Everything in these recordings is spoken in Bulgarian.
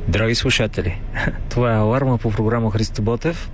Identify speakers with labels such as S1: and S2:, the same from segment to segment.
S1: Драги слушатели, това е Аларма по програма Христо Ботев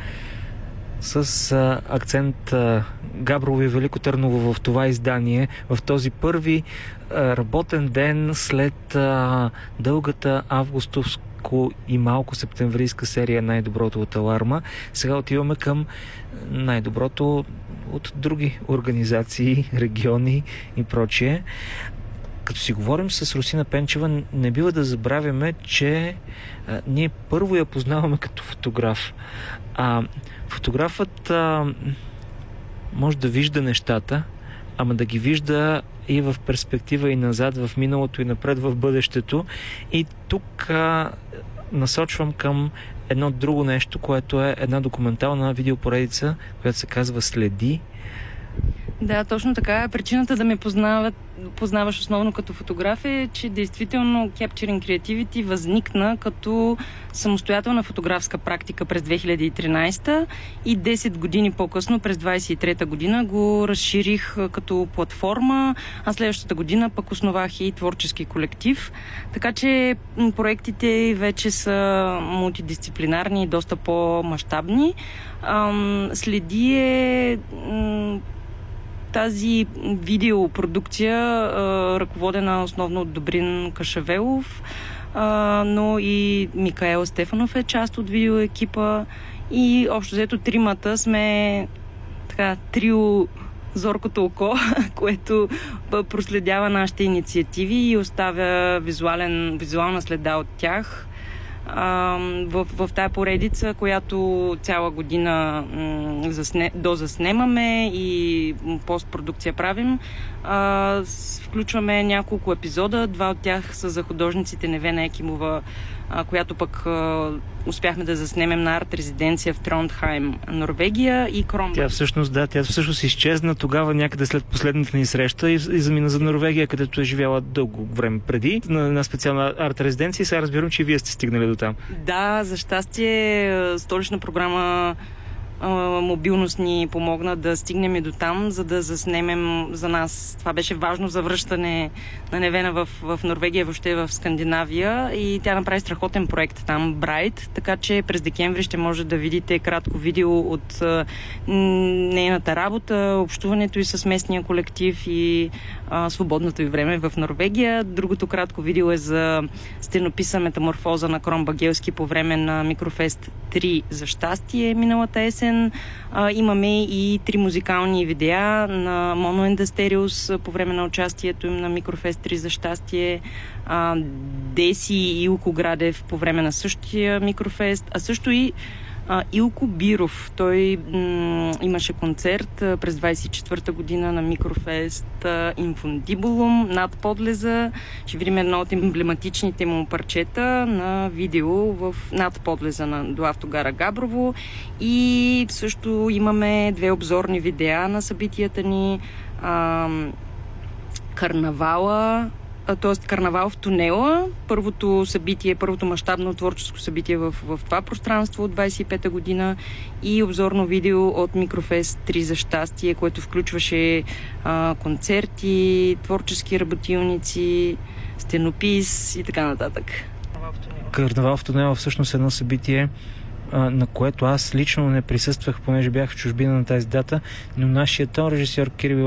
S1: с акцент Габрово и Велико Търново в това издание, в този първи работен ден след дългата августовско и малко септемврийска серия Най-доброто от Аларма. Сега отиваме към най-доброто от други организации, региони и прочие. Като си говорим с Русина Пенчева, не бива да забравяме, че ние първо я познаваме като фотограф. Фотографът може да вижда нещата, ама да ги вижда и в перспектива, и назад, в миналото, и напред в бъдещето. И тук насочвам към едно друго нещо, което е една документална видеопоредица, която се казва "Следи".
S2: Да, точно така. Причината да ме познаваш основно като фотограф е, че действително Capturing Creativity възникна като самостоятелна фотографска практика през 2013 и 10 години по-късно, през 2023 година, го разширих като платформа, а следващата година пък основах и творчески колектив. Така че проектите вече са мултидисциплинарни и доста по-мащабни. Следи е тази видеопродукция, ръководена основно от Добрин Кашавелов, но и Микаел Стефанов е част от видеоекипа и общо взето тримата сме така трио зоркото око, което проследява нашите инициативи и оставя визуална следа от тях. В тая поредица, която цяла година дозаснемаме и постпродукция правим, включваме няколко епизода. Два от тях са за художниците Невена Екимова, която пък успяхме да заснемем на арт-резиденция в Трондхайм, Норвегия, и Кромбърг.
S1: Тя всъщност изчезна тогава някъде след последната ни среща и замина за Норвегия, където е живяла дълго време преди, на една специална арт-резиденция. Сега разбирам, че и вие сте стигнали до там.
S2: Да, за щастие Столична програма мобилност ни помогна да стигнем и до там, за да заснемем за нас. Това беше важно за връщане на Невена в Норвегия, въобще в Скандинавия, и тя направи страхотен проект там, Bright, така че през декември ще може да видите кратко видео от нейната работа, общуването и с местния колектив и свободното й време в Норвегия. Другото кратко видео е за стенописа "Метаморфоза" на Кром Багелски по време на Микрофест 3 за щастие миналата есен. Имаме и 3 музикални видеа на Моно Ендастериус по време на участието им на Микрофест 3 за щастие, Деси и Илко Градев по време на същия Микрофест, а също и Илко Биров. Той имаше концерт през 24-та година на Микрофест Инфундибулум над подлеза. Ще видим едно от емблематичните му парчета на видео над подлеза до автогара Габрово. И също имаме 2 обзорни видеа на събитията ни. Карнавал в тунела. Първото мащабно творческо събитие в това пространство от 25-та година, и обзорно видео от Микрофест 3 за щастие, което включваше концерти, творчески работилници, стенопис и така нататък.
S1: Карнавал в тунела всъщност е едно събитие, на което аз лично не присъствах, понеже бях в чужбина на тази дата, но нашият тон режисьор Кирил